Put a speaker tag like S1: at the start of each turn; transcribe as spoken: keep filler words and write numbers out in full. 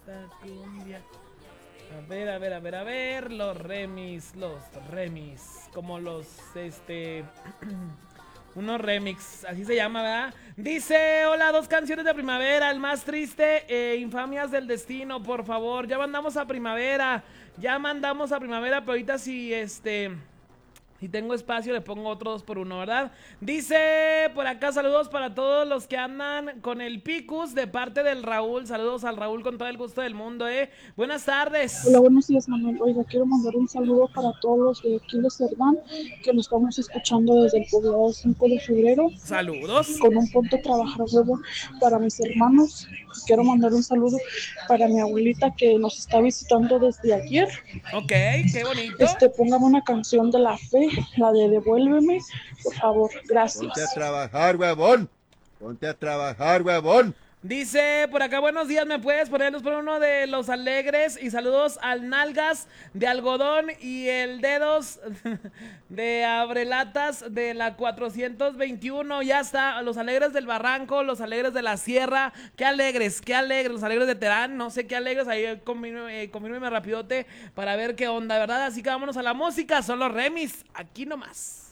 S1: esta cumbia. A ver, a ver, a ver, a ver, los remis, los remis, como los, este, unos remix, así se llama, ¿verdad? Dice, hola, dos canciones de primavera, el más triste, eh, Infamias del Destino, por favor, ya mandamos a primavera, ya mandamos a primavera, pero ahorita sí, este... Si tengo espacio le pongo otro dos por uno, ¿verdad? Dice por acá, saludos para todos los que andan con el Picus de parte del Raúl. Saludos al Raúl con todo el gusto del mundo, ¿eh? Buenas
S2: Hola,
S1: tardes.
S2: buenos días, Manuel. Oiga, quiero mandar un saludo para todos los de aquí de Cerdán, que nos estamos escuchando desde el poblado cinco de febrero,
S1: Saludos.
S2: con un punto trabajar huevo para mis hermanos. Quiero mandar un saludo para mi abuelita que nos está visitando desde ayer.
S1: Ok, qué bonito.
S2: Este, póngame una canción de La Fe, la de Devuélveme, por favor.
S3: Ponte
S2: Gracias.
S3: a trabajar, huevón. Ponte a trabajar, huevón.
S1: Dice por acá, buenos días, ¿me puedes ponernos por uno de los alegres? Y saludos al Nalgas de Algodón y el Dedos de Abrelatas de la cuatrocientos veintiuno. Ya está, los alegres del Barranco, los alegres de la Sierra. Qué alegres, qué alegres, los alegres de Terán, no sé qué alegres. Ahí confírmeme rapidote para ver qué onda, ¿verdad? Así que vámonos a la música, son los remis, aquí nomás.